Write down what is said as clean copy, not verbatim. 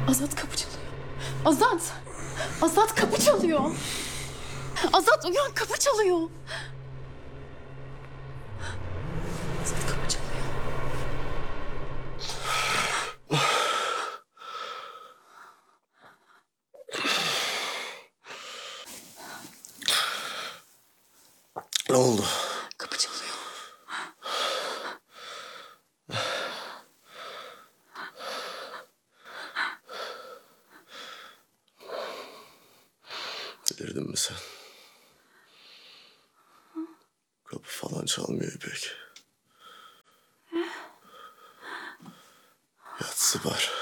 Azat kapı çalıyor. Azat! Azat kapı çalıyor. Azat uyan, kapı çalıyor. Azat kapı çalıyor. Ne oldu? Kapı çalıyor. Delirdin mi sen? Kapı falan çalmıyor İpek. Yatsı var.